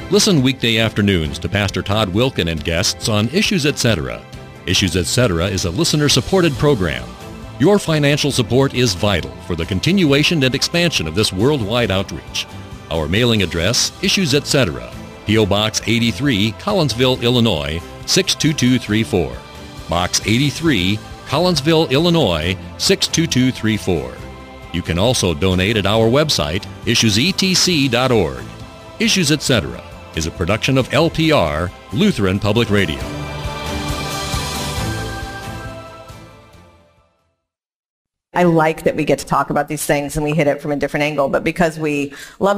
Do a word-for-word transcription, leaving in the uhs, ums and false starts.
Listen weekday afternoons to Pastor Todd Wilkin and guests on Issues Etc. Issues Etc. is a listener-supported program. Your financial support is vital for the continuation and expansion of this worldwide outreach. Our mailing address, Issues Etc., P O. Box eighty-three, Collinsville, Illinois, six two two three four. Box eighty-three, Collinsville, Illinois, six two two three four. You can also donate at our website, issues e t c dot org. Issues Etc. is a production of L P R, Lutheran Public Radio. I like that we get to talk about these things and we hit it from a different angle, but because we love